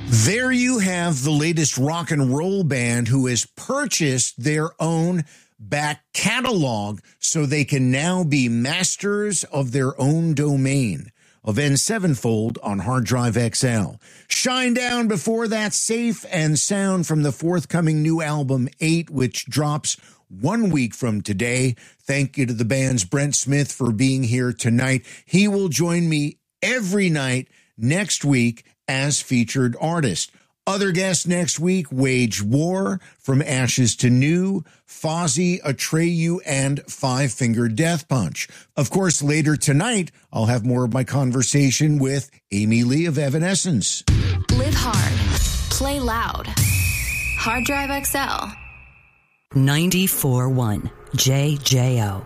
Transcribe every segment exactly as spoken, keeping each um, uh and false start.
There you have the latest rock and roll band who has purchased their own back catalog so they can now be masters of their own domain. Avenged Sevenfold on Hard Drive X L. Shine Down before that, Safe and Sound from the forthcoming new album eight, which drops one week from today. Thank you to the band's Brent Smith for being here tonight. He will join me every night next week as featured artist. Other guests next week, Wage War, From Ashes to New, Fozzy, Atreyu, and Five Finger Death Punch. Of course, later tonight, I'll have more of my conversation with Amy Lee of Evanescence. Live hard. Play loud. Hard Drive X L. ninety-four point one J J O.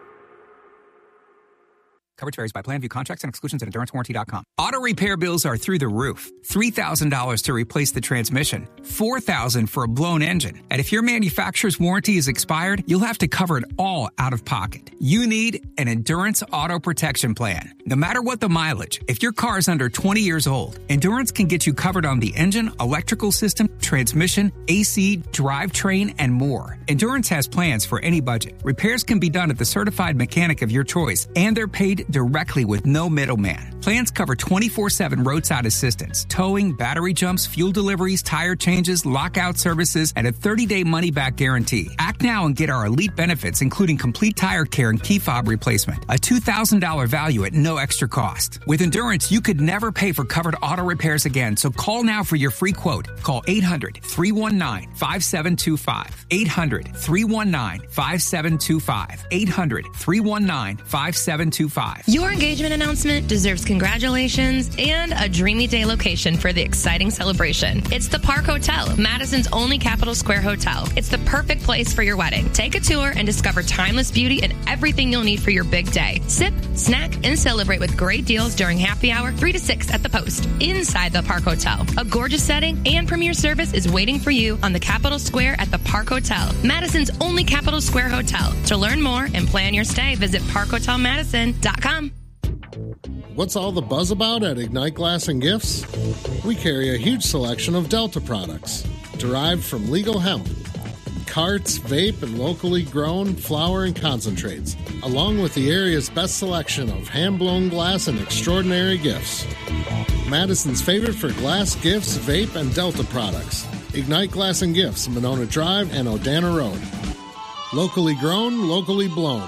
Coverage varies by plan. View contracts and exclusions at endurance warranty dot com. Auto repair bills are through the roof. three thousand dollars to replace the transmission. four thousand dollars for a blown engine. And if your manufacturer's warranty is expired, you'll have to cover it all out of pocket. You need an Endurance Auto Protection Plan. No matter what the mileage, if your car is under twenty years old, Endurance can get you covered on the engine, electrical system, transmission, A C, drivetrain, and more. Endurance has plans for any budget. Repairs can be done at the certified mechanic of your choice, and they're paid directly with no middleman. Plans cover twenty-four seven roadside assistance, towing, battery jumps, fuel deliveries, tire changes, lockout services, and a thirty-day money-back guarantee. Act now and get our elite benefits, including complete tire care and key fob replacement. A two thousand dollars value at no extra cost. With Endurance, you could never pay for covered auto repairs again, so call now for your free quote. Call eight hundred, three one nine, five seven two five. eight hundred, three one nine, five seven two five. eight hundred, three one nine, five seven two five. Your engagement announcement deserves congratulations and a dreamy day location for the exciting celebration. It's the Park Hotel, Madison's only Capital Square hotel. It's the perfect place for your wedding. Take a tour and discover timeless beauty and everything you'll need for your big day. Sip, snack, and celebrate with great deals during happy hour three to six at the Post, inside the Park Hotel. A gorgeous setting and premier service is waiting for you on the Capital Square at the Park Hotel, Madison's only Capital Square hotel. To learn more and plan your stay, visit park hotel madison dot com. What's all the buzz about at Ignite Glass and Gifts? We carry a huge selection of Delta products, derived from legal hemp, carts, vape, and locally grown flower and concentrates, along with the area's best selection of hand-blown glass and extraordinary gifts. Madison's favorite for glass, gifts, vape, and Delta products. Ignite Glass and Gifts, Monona Drive and Odana Road. Locally grown, locally blown.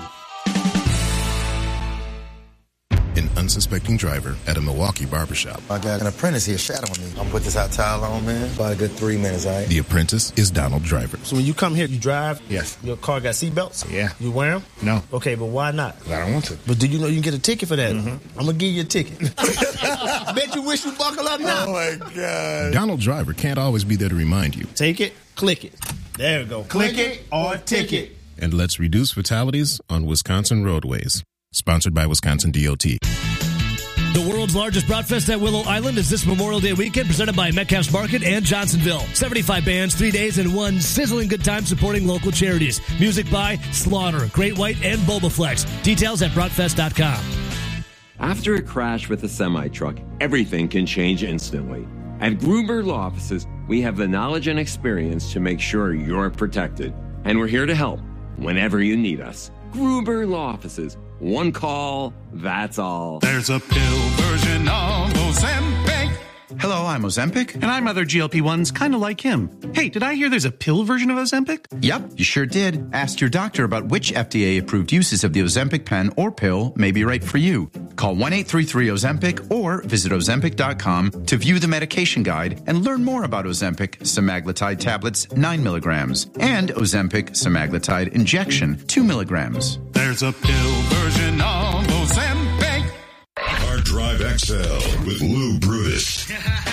An unsuspecting driver at a Milwaukee barbershop. I got an apprentice here shadowing me. I'm gonna put this hot towel on, man. About a good three minutes, all right? The apprentice is Donald Driver. So when you come here, you drive? Yes. Your car got seatbelts? Yeah. You wear them? No. Okay, but why not? I don't want to. But do you know you can get a ticket for that? Mm-hmm. I'm gonna give you a ticket. I bet you wish you buckle up now. Oh, my God. Donald Driver can't always be there to remind you. Take it, click it. There we go. Click, click it or ticket. And let's reduce fatalities on Wisconsin roadways. Sponsored by Wisconsin D O T. The world's largest Bratfest at Willow Island is this Memorial Day weekend, presented by Metcalf's Market and Johnsonville. seventy-five bands, three days, and one sizzling good time supporting local charities. Music by Slaughter, Great White, and Bobaflex. Details at bratfest dot com. After a crash with a semi-truck, everything can change instantly. At Gruber Law Offices, we have the knowledge and experience to make sure you're protected. And we're here to help whenever you need us. Gruber Law Offices. One call, that's all. There's a pill version of Ozempic. Hello, I'm Ozempic. And I'm other G L P ones kind of like him. Hey, did I hear there's a pill version of Ozempic? Yep, you sure did. Ask your doctor about which F D A-approved uses of the Ozempic pen or pill may be right for you. Call one eight three three Ozempic or visit ozempic dot com to view the medication guide and learn more about Ozempic semaglutide tablets nine milligrams and Ozempic semaglutide injection two milligrams. There's a pill version of Ozempic. Hard Drive X L with Lou Brutus.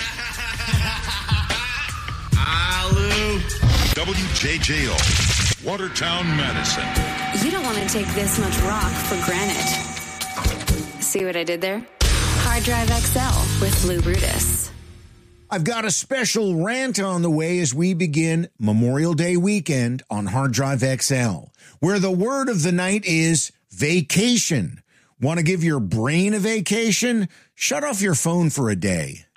Ah, Lou. W J J O, Watertown, Madison. You don't want to take this much rock for granted. See what I did there? Hard Drive X L with Lou Brutus. I've got a special rant on the way as we begin Memorial Day weekend on Hard Drive X L, where the word of the night is vacation. Want to give your brain a vacation? Shut off your phone for a day.